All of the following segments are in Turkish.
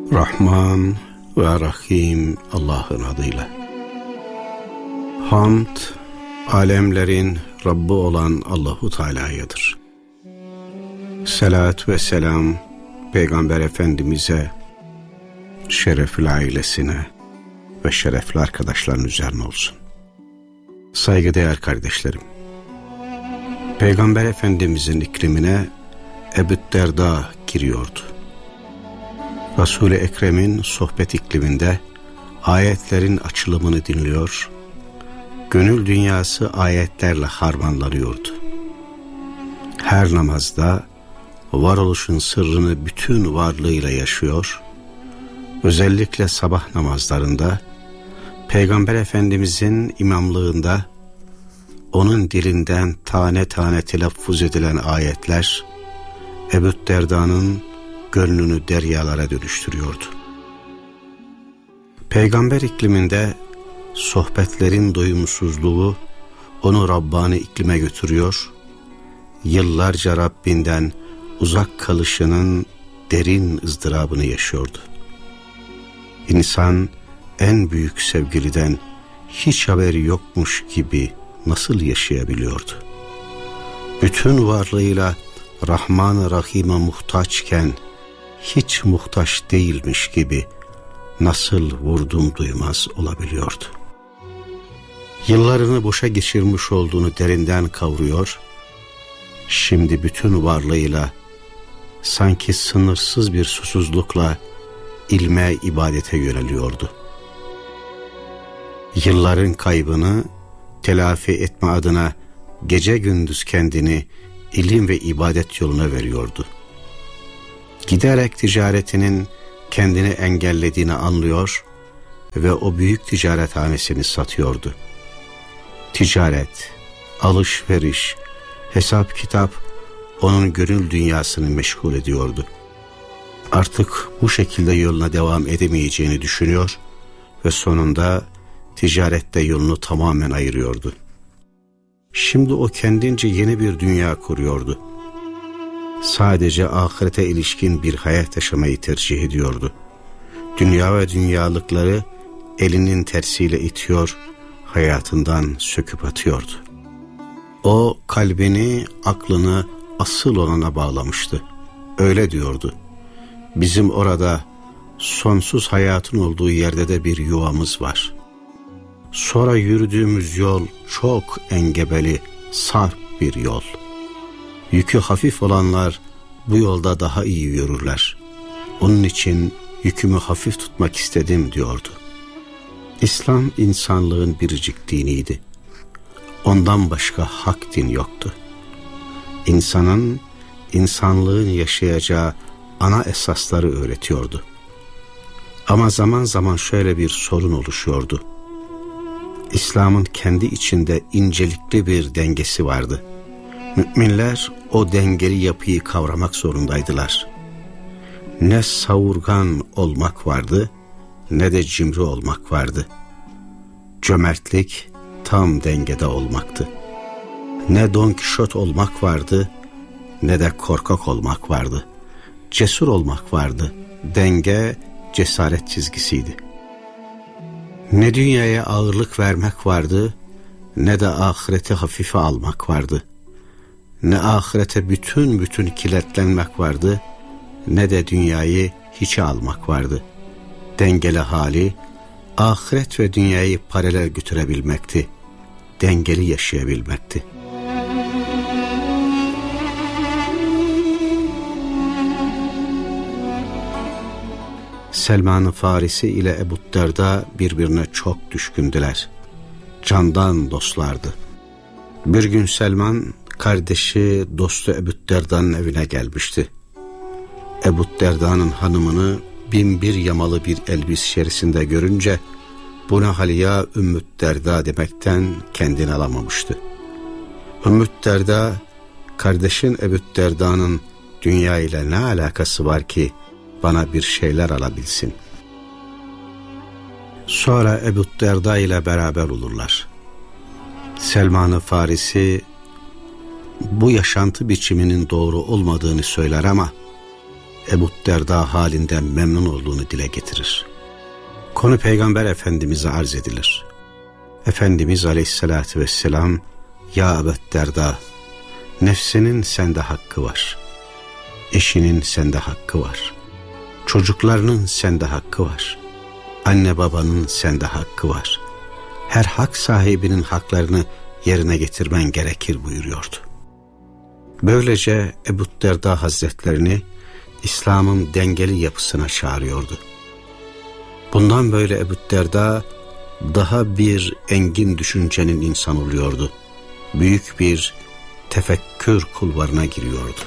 Rahman ve Rahim Allah'ın adıyla. Hamd, alemlerin Rabbi olan Allahu Teala'yadır. Selat ve selam Peygamber Efendimiz'e, şerefli ailesine ve şerefli arkadaşların üzerine olsun. Saygıdeğer kardeşlerim, Peygamber Efendimiz'in iklimine Ebu Derda giriyordu. Resul-i Ekrem'in sohbet ikliminde ayetlerin açılımını dinliyor, gönül dünyası ayetlerle harmanlanıyordu. Her namazda varoluşun sırrını bütün varlığıyla yaşıyor, özellikle sabah namazlarında Peygamber Efendimizin imamlığında onun dilinden tane tane telaffuz edilen ayetler Ebu Derda'nın gönlünü deryalara dönüştürüyordu. Peygamber ikliminde sohbetlerin doyumsuzluğu onu Rabbani iklime götürüyor, yıllarca Rabbinden uzak kalışının derin ızdırabını yaşıyordu. İnsan en büyük sevgiliden hiç haberi yokmuş gibi nasıl yaşayabiliyordu? Bütün varlığıyla Rahman-ı Rahim'e muhtaçken hiç muhtaç değilmiş gibi nasıl vurdum duymaz olabiliyordu? Yıllarını boşa geçirmiş olduğunu derinden kavruyor, şimdi bütün varlığıyla sanki sınırsız bir susuzlukla ilme, ibadete yöneliyordu. Yılların kaybını telafi etme adına gece gündüz kendini ilim ve ibadet yoluna veriyordu. Giderek ticaretinin kendini engellediğini anlıyor ve o büyük ticarethanesini satıyordu. Ticaret, alışveriş, hesap kitap onun gönül dünyasını meşgul ediyordu. Artık bu şekilde yoluna devam edemeyeceğini düşünüyor ve sonunda ticarette yolunu tamamen ayırıyordu. Şimdi o kendince yeni bir dünya kuruyordu. Sadece ahirete ilişkin bir hayat yaşamayı tercih ediyordu. Dünya ve dünyalıkları elinin tersiyle itiyor, hayatından söküp atıyordu. O kalbini, aklını asıl olana bağlamıştı. Öyle diyordu: bizim orada sonsuz hayatın olduğu yerde de bir yuvamız var. Sonra yürüdüğümüz yol çok engebeli, sarp bir yol. Yükü hafif olanlar bu yolda daha iyi yürürler. Onun için yükümü hafif tutmak istedim diyordu. İslam insanlığın biricik diniydi. Ondan başka hak din yoktu. İnsanın, insanlığın yaşayacağı ana esasları öğretiyordu. Ama zaman zaman şöyle bir sorun oluşuyordu. İslam'ın kendi içinde incelikli bir dengesi vardı. Müminler o dengeli yapıyı kavramak zorundaydılar. Ne savurgan olmak vardı, ne de cimri olmak vardı. Cömertlik tam dengede olmaktı. Ne Don Kişot olmak vardı, ne de korkak olmak vardı. Cesur olmak vardı. Denge, cesaret çizgisiydi. Ne dünyaya ağırlık vermek vardı, ne de ahireti hafife almak vardı. Ne ahirete bütün kilitlenmek vardı, ne de dünyayı hiçe almak vardı. Dengeli hali, ahiret ve dünyayı paralel götürebilmekti. Dengeli yaşayabilmekti. Selman-ı Farisi ile Ebu Derda birbirine çok düşkündüler. Candan dostlardı. Bir gün Selman, kardeşi, dostu Ebu Derda'nın evine gelmişti. Ebu Derda'nın hanımını binbir yamalı bir elbis içerisinde görünce bu ne hal ya Ümmü Derda demekten kendini alamamıştı. Ümmü Derda, kardeşin Ebu Derda'nın dünya ile ne alakası var ki bana bir şeyler alabilsin? Sonra Ebu Derda ile beraber olurlar. Selman-ı Farisi bu yaşantı biçiminin doğru olmadığını söyler ama Ebu Derda halinden memnun olduğunu dile getirir. Konu Peygamber Efendimiz'e arz edilir. Efendimiz Aleyhisselatü Vesselam, ya Ebu Derda, nefsinin sende hakkı var, eşinin sende hakkı var, çocuklarının sende hakkı var, anne babanın sende hakkı var. Her hak sahibinin haklarını yerine getirmen gerekir buyuruyordu. Böylece Ebu Derda Hazretlerini İslam'ın dengeli yapısına çağırıyordu. Bundan böyle Ebu Derda daha bir engin düşüncenin insan oluyordu. Büyük bir tefekkür kulvarına giriyordu.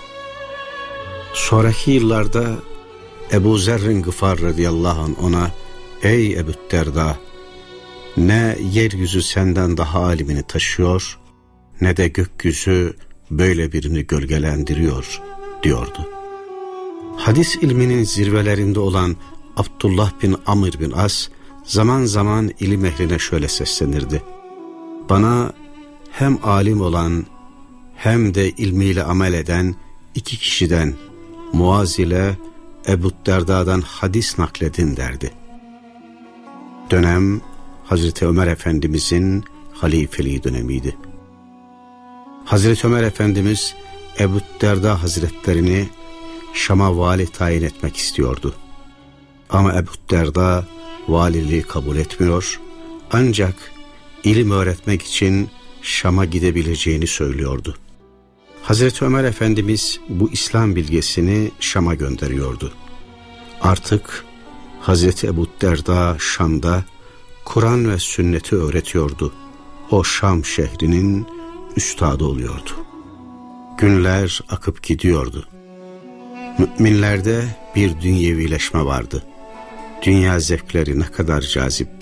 Sonraki yıllarda Ebu Zerrin Gıfar radıyallahu anh ona, ey Ebu Derda, ne yeryüzü senden daha alimini taşıyor, ne de gökyüzü böyle birini gölgelendiriyor diyordu. Hadis ilminin zirvelerinde olan Abdullah bin Amr bin As zaman zaman ilim ehline şöyle seslenirdi. Bana hem alim olan hem de ilmiyle amel eden iki kişiden, Muaz ile Ebu Derda'dan hadis nakledin derdi. Dönem Hazreti Ömer Efendimizin halifeliği dönemiydi. Hazreti Ömer Efendimiz Ebu Derda Hazretlerini Şam'a vali tayin etmek istiyordu. Ama Ebu Derda valiliği kabul etmiyor, ancak ilim öğretmek için Şam'a gidebileceğini söylüyordu. Hazreti Ömer Efendimiz bu İslam bilgesini Şam'a gönderiyordu. Artık Hazreti Ebu Derda Şam'da Kur'an ve sünneti öğretiyordu. O Şam şehrinin üstadı oluyordu. Günler akıp gidiyordu. Müminlerde bir dünyevileşme vardı. Dünya zevkleri ne kadar cazip